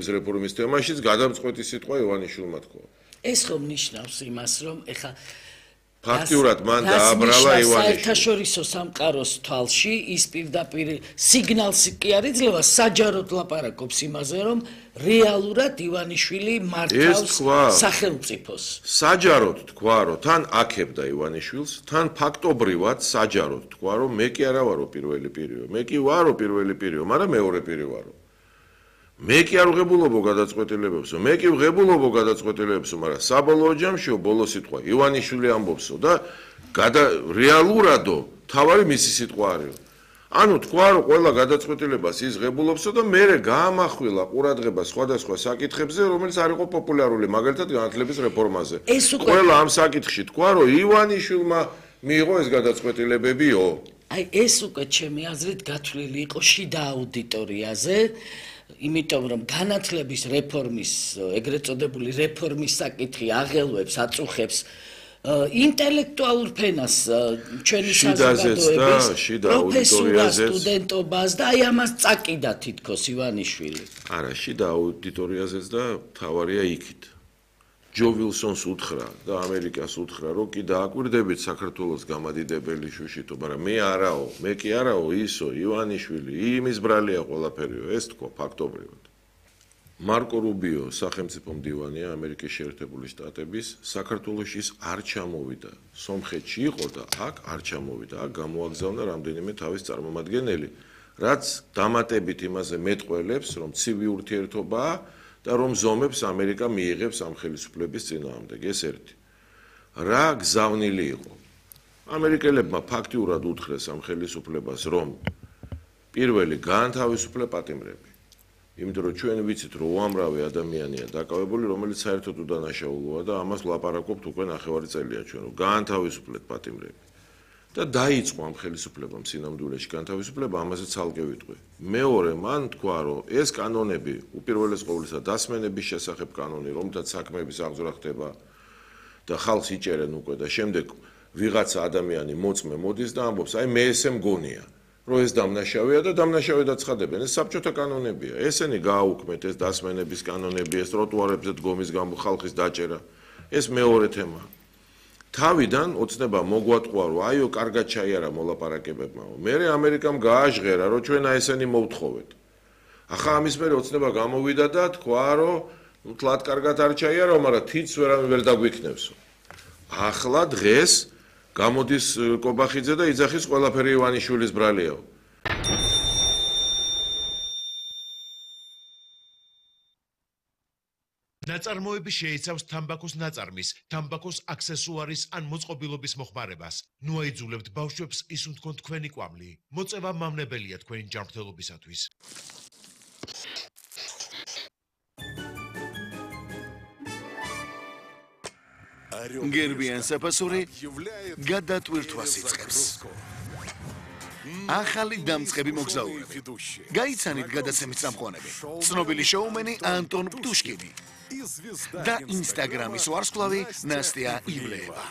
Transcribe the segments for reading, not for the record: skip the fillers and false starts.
განათლების რეფორმის თემაშიც გადამწყვეტი სიტყვა ივანიშვილმა თქვა. ეს ხომ ნიშნავს იმას, რომ ეხა ფაქტიურად მან დააბრალა ივანიშვილი. საერთაშორისო სამყაროს თვალში ის პირდაპირ სიგნალს კი არ იძლევა საჯაროდ ლაპარაკობს იმაზე, რომ რეალურად ივანიშვილი მართავს სახელმწიფოს. საჯაროდ თქვა, რომ თან აქებდა ივანიშვილს, თან ფაქტობრივად საჯაროდ თქვა, რომ მე კი არა ვარო პირველი პირიო, მე კი ვარო პირველი პირიო, მაგრამ მეორე პირი ვარო. მე კი არ ვღებულობო გადაწყვეტილებებსო, მე კი ვღებულობო გადაწყვეტილებებსო, მაგრამ საბოლოო ჯამშიო ბოლო სიტყვა ივანიშვილი ამბობსო და რეალურადო თავარი მისი სიტყვა არის. ანუ თქვა რომ ყველა გადაწყვეტილებას ის ღებულობსო და მერე გაამახვილა ყურადღება სხვადასხვა საკითხებზე, რომელიც არ იყო პოპულარული, მაგალითად განათლების რეფორმაზე. ყველა ამ საკითხში თქვა რომ ივანიშვილმა მიიღო ეს გადაწყვეტილებებიო. აი ეს უკვე ჩემი აზრით გათვლილი იყო შიდა აუდიტორიაზე. იმიტომ რომ განათლების რეფორმის, ეგრეთ წოდებული რეფორმის საკითხი აღელვებს, აწუხებს ინტელექტუალურ ფენას ჩვენი საზოგადოების პროფესორას, სტუდენტობას და აი ამას წაკიდა თითქოს ივანიშვილი. არა, შიდა აუდიტორიაზეც და თავარია იქით. ჯო ვილსონს უთხრა და ამერიკას უთხრა, რომ კი დააკვირდებით საქართველოს გამადიდებელი შუშიტო, მაგრამ მე არაო, მე კი არაო ისო, ივანიშვილი, იმის ბრალია ყველაფერიო, ეს თქვა ფაქტობრივად. მარკო რუბიო, სახელმწიფო მდივანია ამერიკის შეერთებული შტატების, საქართველოში ის არ ჩამოვიდა. სომხეთში იყო და აქ არ ჩამოვიდა, აქ გამოაგზავნა რამდენიმე თავის წარმომადგენელი, რაც დამატებით იმაზე მეტყველებს, რომ ცივი ურთიერთობაა და რომ ზომებს ამერიკა მიიღებს ამ ხელისუფლების წინააღმდეგ. ეს ერთი. რა გზავნილი იყო? ამერიკელებმა ფაქტიურად უთხრეს ამ ხელისუფლებას, რომ პირველი გაანთავისუფლე პატიმრები. იმიტომ რომ ჩვენ ვიცით, რომ უამრავი ადამიანია დაკავებული, რომელიც საერთოდ უდანაშაულოა და ამას ვლაპარაკობთ უკვე ნახევარი წელია ჩვენ, რომ გაანთავისუფლეთ პატიმრები. და დაიწყო ამ ხელისუფლებამ სინამდვილეში განთავისუფლება, ამაზე ცალკე ვიტყვი. მეორე, მან თქვა, რომ ეს კანონები, უპირველეს ყოვლისა დასმენების შესახებ კანონი, რომლითაც საქმეების აღძვრა ხდება და ხალხს იჭერენ უკვე და შემდეგ ვიღაცა ადამიანი მოწმე მოდის და ამბობს, აი მე ესე მგონია, რომ ეს დამნაშავეა და დამნაშავედ აცხადებენ. ეს საბჭოთა კანონებია. ესენი გააუქმეთ ეს დასმენების კანონები, ეს ტროტუარებზე დგომის გამო ხალხის დაჭერა. ეს მეორე თემაა. თავიდან ოცნება მოგვატყვა, რომ აიო, კარგად ჩაიარა მოლაპარაკებებმაო. მერე ამერიკამ გააჟღერა, რომ ჩვენ ესენი მოვთხოვეთ. ახლა ამის მერე ოცნება გამოვიდა და თქვა, რომ თლად კარგად არ ჩაიარო, მაგრამ თითს ვერ დაგვიქნევსო. ახლა დღეს გამოდის კობახიძე და იძახის ყველაფერი ივანიშვილის ბრალიაო. ნაწარმოები შეიცავს თამბაქოს ნაწარმის, თამბაქოს აქსესუარის ან მოწყობილობის მოხმარებას. ნუ აიძულებთ ბავშვებს ისუნ თქვენ თქვენი კვამლი. მოწევა მავნებელია თქვენი ჯანმრთელობისათვის. გერბიან საფასური გადატვირთვას იწყებს. ახალი დამწყები მოგზაურები. გაიცანით გადაცემის წამყვანები. ცნობილი შოუმენი ანტონ პტუშკინი და ინსტაგრამის ვარსკვლავი ნასტია ივლეევა.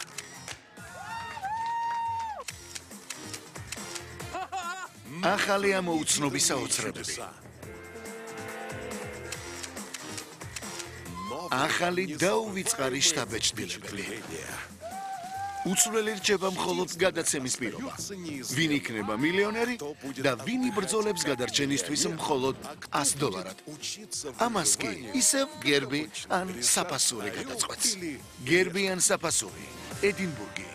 ახალი ამოუცნობი საოცრებები. ახალი დაუვიწყარი შტაბ-ეჭდილებელი. უცვლელი რჩება მხოლოდ გადაცემის პირობა. ვინ იქნება მილიონერი და ვინ იბრძოლებს გადარჩენისთვის მხოლოდ $100. ამას კი ისევ გერბი ან საფასური გადაწყვეტს. გერბი ან საფასური, ედინბურგი.